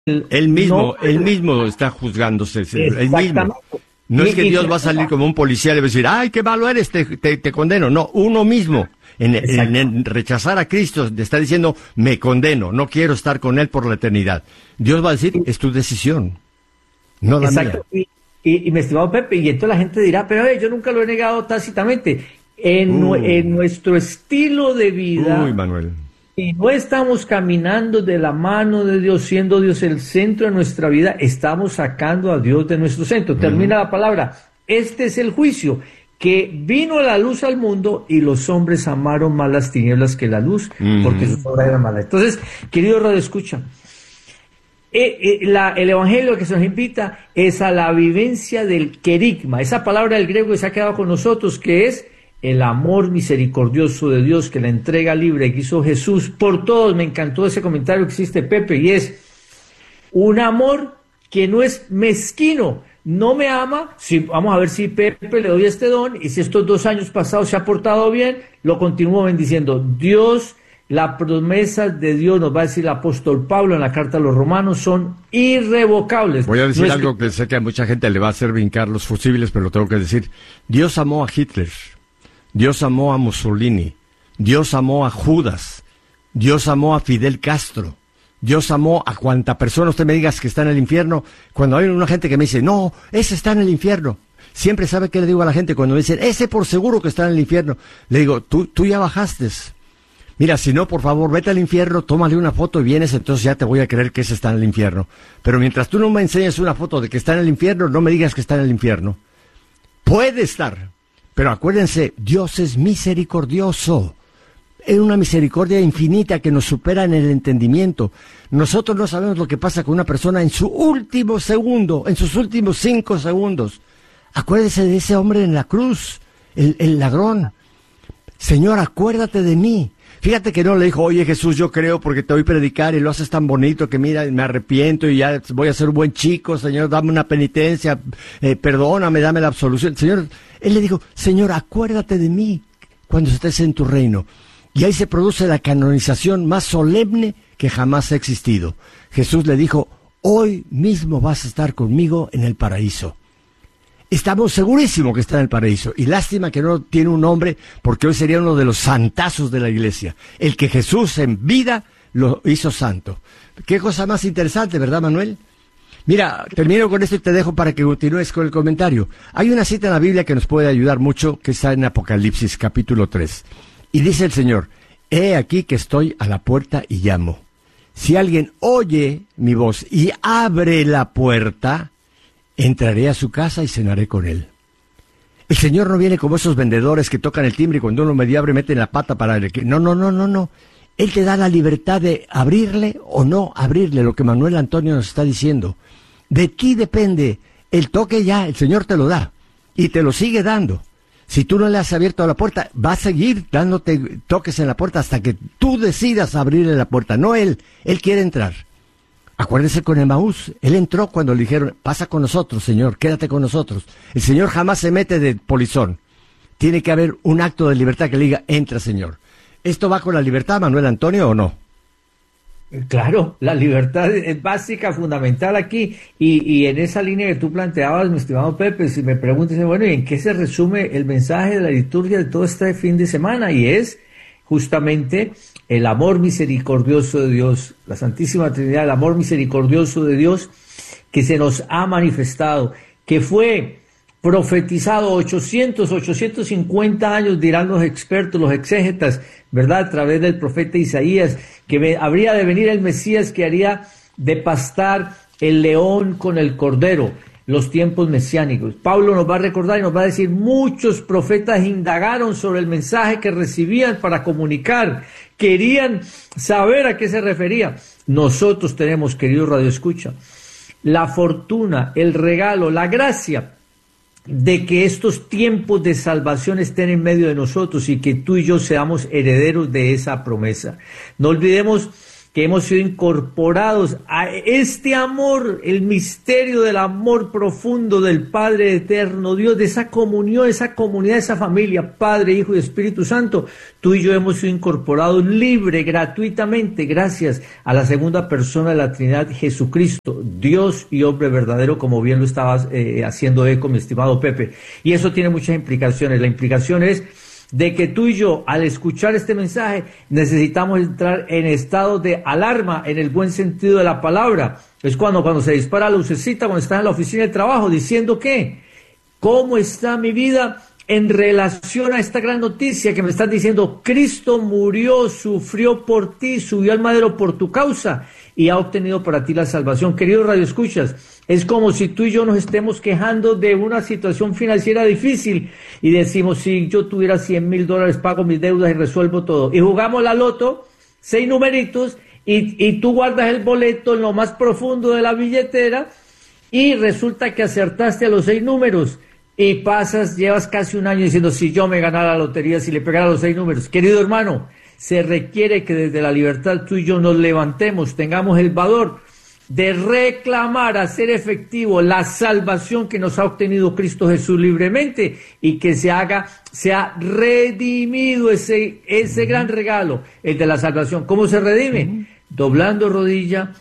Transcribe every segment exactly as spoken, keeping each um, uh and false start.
Él mismo, no, él mismo está juzgándose, él mismo. No y, es que Dios va a salir como un policía y le va a decir, ay, qué malo eres, te, te, te condeno. No, uno mismo, en, en, en rechazar a Cristo, le está diciendo, me condeno, no quiero estar con Él por la eternidad. Dios va a decir, es tu decisión, no la Exacto. mía. Y, y, y mi estimado Pepe, y entonces la gente dirá, pero hey, yo nunca lo he negado tácitamente. En, Uh. en nuestro estilo de vida, Uy, Manuel. si no estamos caminando de la mano de Dios, siendo Dios el centro de nuestra vida, estamos sacando a Dios de nuestro centro. Termina la palabra. Este es el juicio, que vino la luz al mundo y los hombres amaron más las tinieblas que la luz, Uh-huh. porque su obra era mala. Entonces, querido Radio Escucha, eh, eh, la, el evangelio que se nos invita es a la vivencia del querigma, esa palabra del griego que se ha quedado con nosotros, que es el amor misericordioso de Dios, que la entrega libre que hizo Jesús por todos. Me encantó ese comentario que hiciste, Pepe, y es un amor que no es mezquino. No me ama, si, vamos a ver si Pepe le doy este don, y si estos dos años pasados se ha portado bien, lo continúo bendiciendo. Dios, las promesas de Dios, nos va a decir el apóstol Pablo en la carta a los romanos, son irrevocables. Voy a decir no algo que... que sé que a mucha gente le va a hacer brincar los fusibles, pero lo tengo que decir. Dios amó a Hitler. Dios amó a Mussolini, Dios amó a Judas, Dios amó a Fidel Castro, Dios amó a cuanta persona usted me digas que está en el infierno. Cuando hay una gente que me dice, no, ese está en el infierno, siempre sabe qué le digo a la gente cuando me dicen, ese por seguro que está en el infierno. Le digo, tú, tú ya bajaste. Mira, si no, por favor, vete al infierno, tómale una foto y vienes, entonces ya te voy a creer que ese está en el infierno. Pero mientras tú no me enseñes una foto de que está en el infierno, no me digas que está en el infierno. Puede estar. Pero acuérdense, Dios es misericordioso. Es una misericordia infinita que nos supera en el entendimiento. Nosotros no sabemos lo que pasa con una persona en su último segundo, en sus últimos cinco segundos. Acuérdese de ese hombre en la cruz, el, el ladrón. Señor, acuérdate de mí. Fíjate que no le dijo, oye Jesús, yo creo porque te voy a predicar y lo haces tan bonito que mira, me arrepiento y ya voy a ser un buen chico, Señor, dame una penitencia, eh, perdóname, dame la absolución. Señor, él le dijo, Señor, acuérdate de mí cuando estés en tu reino. Y ahí se produce la canonización más solemne que jamás ha existido. Jesús le dijo, hoy mismo vas a estar conmigo en el paraíso. Estamos segurísimos que está en el paraíso. Y lástima que no tiene un nombre, porque hoy sería uno de los santazos de la iglesia. El que Jesús en vida lo hizo santo. Qué cosa más interesante, ¿verdad, Manuel? Mira, termino con esto y te dejo para que continúes con el comentario. Hay una cita en la Biblia que nos puede ayudar mucho, que está en Apocalipsis, capítulo tres. Y dice el Señor, he aquí que estoy a la puerta y llamo. Si alguien oye mi voz y abre la puerta, entraré a su casa y cenaré con él. El Señor no viene como esos vendedores que tocan el timbre y cuando uno medio abre meten la pata para... El... No, no, no, no, no. Él te da la libertad de abrirle o no abrirle, lo que Manuel Antonio nos está diciendo. De ti depende. El toque ya, el Señor te lo da y te lo sigue dando. Si tú no le has abierto la puerta, va a seguir dándote toques en la puerta hasta que tú decidas abrirle la puerta. No él, él quiere entrar. Acuérdese con Emaús, él entró cuando le dijeron, pasa con nosotros, Señor, quédate con nosotros. El Señor jamás se mete de polizón. Tiene que haber un acto de libertad que le diga, entra, Señor. ¿Esto va con la libertad, Manuel Antonio, o no? Claro, la libertad es básica, fundamental aquí, y, y en esa línea que tú planteabas, mi estimado Pepe, si me preguntas, bueno, ¿y en qué se resume el mensaje de la liturgia de todo este fin de semana? Y es justamente el amor misericordioso de Dios, la Santísima Trinidad, el amor misericordioso de Dios que se nos ha manifestado, que fue profetizado ochocientos, ochocientos cincuenta años, dirán los expertos, los exégetas, ¿verdad? A través del profeta Isaías, que me, habría de venir el Mesías que haría de pastar el león con el cordero, los tiempos mesiánicos. Pablo nos va a recordar y nos va a decir, muchos profetas indagaron sobre el mensaje que recibían para comunicar, querían saber a qué se refería. Nosotros tenemos, querido Radio Escucha, la fortuna, el regalo, la gracia de que estos tiempos de salvación estén en medio de nosotros y que tú y yo seamos herederos de esa promesa. No olvidemos que hemos sido incorporados a este amor, el misterio del amor profundo del Padre eterno, Dios, de esa comunión, esa comunidad, esa familia, Padre, Hijo y Espíritu Santo. Tú y yo hemos sido incorporados libre, gratuitamente, gracias a la segunda persona de la Trinidad, Jesucristo, Dios y hombre verdadero, como bien lo estabas eh, haciendo eco, mi estimado Pepe. Y eso tiene muchas implicaciones. La implicación es de que tú y yo, al escuchar este mensaje, necesitamos entrar en estado de alarma, en el buen sentido de la palabra. Es cuando, cuando se dispara la lucecita, cuando estás en la oficina de trabajo, diciendo ¿qué? ¿Cómo está mi vida en relación a esta gran noticia que me estás diciendo? Cristo murió, sufrió por ti, subió al madero por tu causa y ha obtenido para ti la salvación. Queridos radioescuchas, es como si tú y yo nos estemos quejando de una situación financiera difícil y decimos, si yo tuviera cien mil dólares, pago mis deudas y resuelvo todo. Y jugamos la loto, seis numeritos, y, y tú guardas el boleto en lo más profundo de la billetera y resulta que acertaste a los seis números y pasas, llevas casi un año diciendo, si yo me ganara la lotería, si le pegara los seis números. Querido hermano, se requiere que desde la libertad tú y yo nos levantemos, tengamos el valor de reclamar, hacer efectivo la salvación que nos ha obtenido Cristo Jesús libremente y que se haga, sea redimido ese, ese gran regalo, el de la salvación. ¿Cómo se redime? Uh-huh. Doblando rodilla,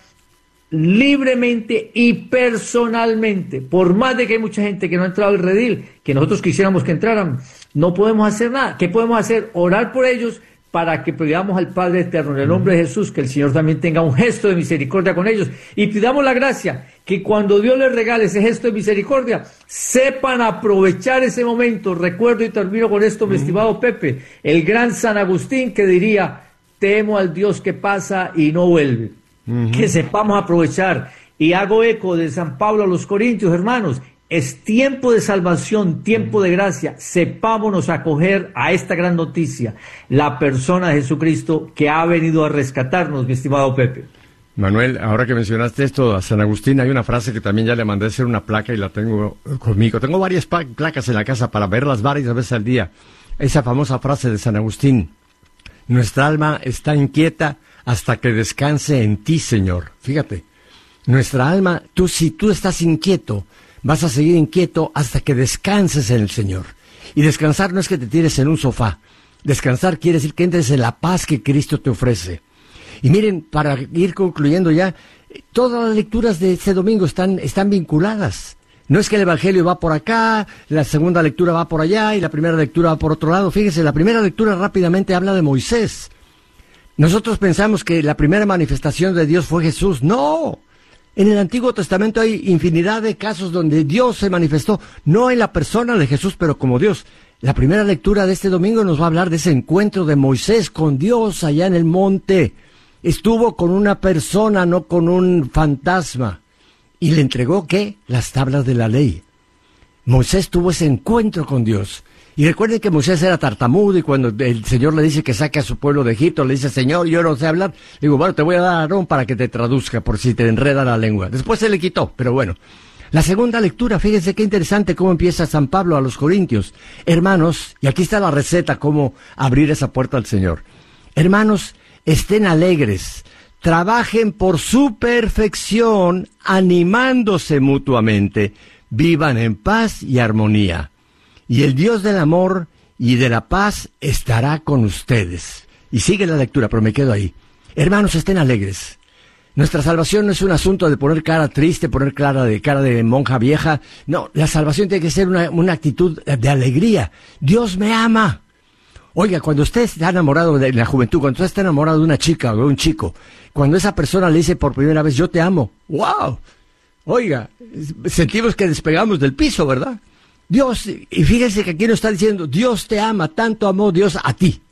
libremente y personalmente. Por más de que hay mucha gente que no ha entrado al redil, que nosotros quisiéramos que entraran, no podemos hacer nada. ¿Qué podemos hacer? Orar por ellos, para que pidamos al Padre Eterno, en el nombre de Jesús, que el Señor también tenga un gesto de misericordia con ellos, y pidamos la gracia, que cuando Dios les regale ese gesto de misericordia, sepan aprovechar ese momento. Recuerdo y termino con esto, mi estimado Pepe, el gran San Agustín que diría, temo al Dios que pasa y no vuelve. Uh-huh. Que sepamos aprovechar, y hago eco de San Pablo a los Corintios, hermanos, es tiempo de salvación, tiempo de gracia. Sepámonos acoger a esta gran noticia, la persona de Jesucristo que ha venido a rescatarnos, mi estimado Pepe. Manuel, ahora que mencionaste esto a San Agustín, hay una frase que también ya le mandé a hacer una placa y la tengo conmigo. Tengo varias placas en la casa para verlas varias veces al día. Esa famosa frase de San Agustín, nuestra alma está inquieta hasta que descanse en ti, Señor. Fíjate, nuestra alma, tú si tú estás inquieto, vas a seguir inquieto hasta que descanses en el Señor. Y descansar no es que te tires en un sofá. Descansar quiere decir que entres en la paz que Cristo te ofrece. Y miren, para ir concluyendo ya, todas las lecturas de este domingo están, están vinculadas. No es que el Evangelio va por acá, la segunda lectura va por allá y la primera lectura va por otro lado. Fíjense, la primera lectura rápidamente habla de Moisés. Nosotros pensamos que la primera manifestación de Dios fue Jesús. ¡No! En el Antiguo Testamento hay infinidad de casos donde Dios se manifestó, no en la persona de Jesús, pero como Dios. La primera lectura de este domingo nos va a hablar de ese encuentro de Moisés con Dios allá en el monte. Estuvo con una persona, no con un fantasma. ¿Y le entregó qué? Las tablas de la ley. Moisés tuvo ese encuentro con Dios. Y recuerden que Moisés era tartamudo y cuando el Señor le dice que saque a su pueblo de Egipto, le dice, Señor, yo no sé hablar. Le digo, bueno, te voy a dar a Aarón para que te traduzca por si te enreda la lengua. Después se le quitó, pero bueno. La segunda lectura, fíjense qué interesante cómo empieza San Pablo a los Corintios. Hermanos, y aquí está la receta, cómo abrir esa puerta al Señor. Hermanos, estén alegres, trabajen por su perfección, animándose mutuamente, vivan en paz y armonía. Y el Dios del amor y de la paz estará con ustedes. Y sigue la lectura, pero me quedo ahí. Hermanos, estén alegres. Nuestra salvación no es un asunto de poner cara triste, poner cara de cara de monja vieja. No, la salvación tiene que ser una, una actitud de alegría. Dios me ama. Oiga, cuando usted está enamorado de la juventud, cuando usted está enamorado de una chica o de un chico, cuando esa persona le dice por primera vez, yo te amo. ¡Wow! Oiga, sentimos que despegamos del piso, ¿verdad? Dios, y fíjense que aquí nos está diciendo, Dios te ama, tanto amó Dios a ti.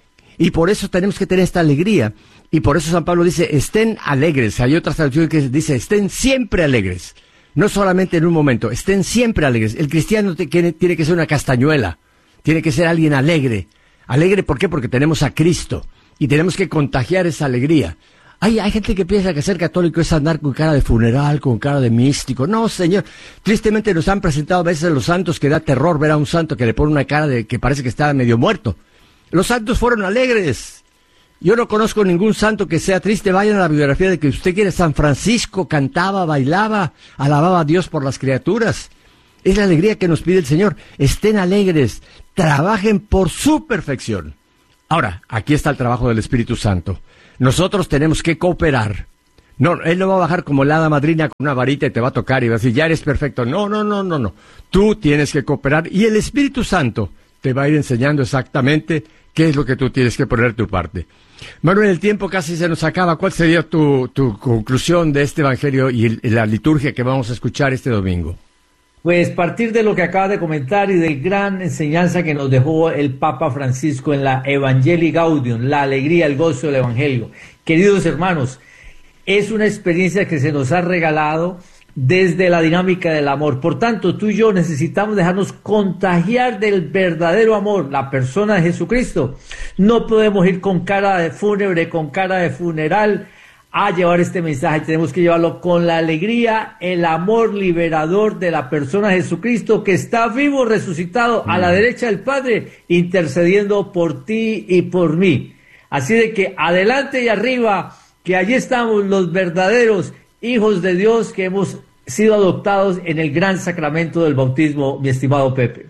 Y por eso tenemos que tener esta alegría. Y por eso San Pablo dice, estén alegres. Hay otra traducción que dice, estén siempre alegres. No solamente en un momento, estén siempre alegres. El cristiano tiene, tiene que ser una castañuela. Tiene que ser alguien alegre. Alegre, ¿por qué? Porque tenemos a Cristo. Y tenemos que contagiar esa alegría. Hay, hay gente que piensa que ser católico es andar con cara de funeral, con cara de místico. No, señor. Tristemente nos han presentado a veces a los santos que da terror ver a un santo que le pone una cara de que parece que está medio muerto. Los santos fueron alegres. Yo no conozco ningún santo que sea triste. Vayan a la biografía de que usted quiere. San Francisco cantaba, bailaba, alababa a Dios por las criaturas. Es la alegría que nos pide el Señor. Estén alegres, trabajen por su perfección. Ahora, aquí está el trabajo del Espíritu Santo. Nosotros tenemos que cooperar. No, Él no va a bajar como la hada madrina con una varita y te va a tocar y va a decir, ya eres perfecto. No, no, no, no, no. Tú tienes que cooperar y el Espíritu Santo te va a ir enseñando exactamente qué es lo que tú tienes que poner tu parte. Manuel, el tiempo casi se nos acaba. ¿Cuál sería tu, tu conclusión de este Evangelio y, el, y la liturgia que vamos a escuchar este domingo? Pues partir de lo que acabas de comentar y de gran enseñanza que nos dejó el Papa Francisco en la Evangelii Gaudium, la alegría, el gozo del Evangelio. Queridos hermanos, es una experiencia que se nos ha regalado desde la dinámica del amor. Por tanto, tú y yo necesitamos dejarnos contagiar del verdadero amor, la persona de Jesucristo. No podemos ir con cara de fúnebre, con cara de funeral a llevar este mensaje. Tenemos que llevarlo con la alegría, el amor liberador de la persona de Jesucristo que está vivo, resucitado, a la derecha del Padre, intercediendo por ti y por mí. Así de que adelante y arriba, que allí estamos los verdaderos hijos de Dios que hemos sido adoptados en el gran sacramento del bautismo, mi estimado Pepe.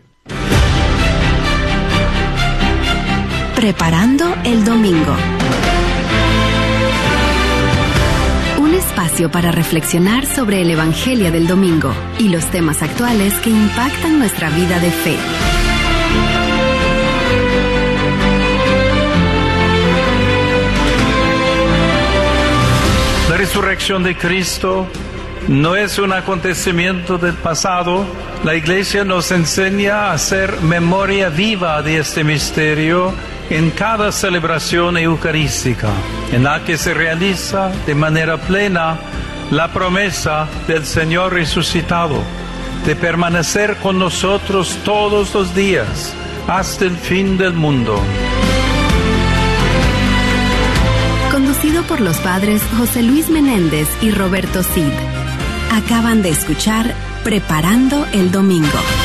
Preparando el domingo. Un espacio para reflexionar sobre el Evangelio del domingo y los temas actuales que impactan nuestra vida de fe. La resurrección de Cristo no es un acontecimiento del pasado. La Iglesia nos enseña a hacer memoria viva de este misterio en cada celebración eucarística, en la que se realiza de manera plena la promesa del Señor resucitado de permanecer con nosotros todos los días hasta el fin del mundo. Conducido por los padres José Luis Menéndez y Roberto Cid. Acaban de escuchar Preparando el Domingo.